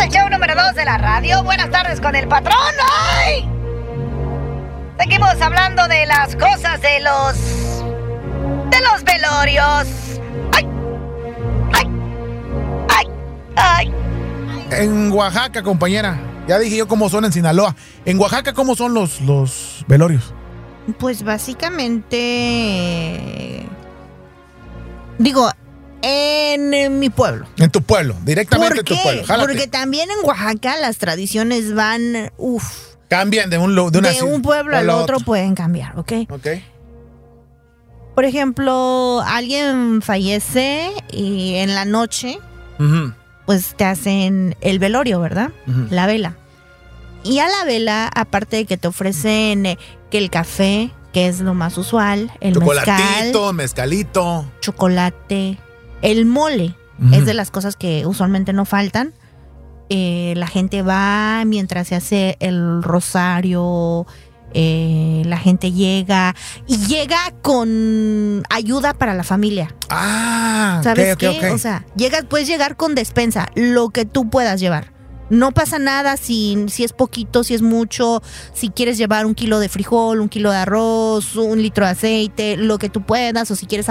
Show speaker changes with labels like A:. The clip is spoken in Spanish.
A: el show número 2 de la radio. Buenas tardes con el patrón. ¡Ay! Seguimos hablando de las cosas de los velorios. ¡Ay! ¡Ay! ¡Ay! ¡Ay!
B: En Oaxaca, compañera. Ya dije yo cómo son en Sinaloa. En Oaxaca, ¿cómo son los velorios?
C: Pues básicamente... Digo, en mi pueblo.
B: En tu pueblo, directamente en tu pueblo. Jálate.
C: Porque también en Oaxaca las tradiciones van...
B: Cambian de un
C: pueblo al otro pueden cambiar, ¿ok?
B: Ok.
C: Por ejemplo, alguien fallece y en la noche, pues te hacen el velorio, ¿verdad? La vela. Y a la vela, aparte de que te ofrecen que el café, que es lo más usual, el
B: chocolatito, mezcalito,
C: chocolate, el mole, es de las cosas que usualmente no faltan. La gente va mientras se hace el rosario, la gente llega y llega con ayuda para la familia. ¿Sabes qué?
B: Okay.
C: O sea, puedes llegar con despensa, lo que tú puedas llevar. No pasa nada si es poquito, si es mucho, si quieres llevar 1 kilo de frijol, 1 kilo de arroz, 1 litro de aceite, lo que tú puedas, o si quieres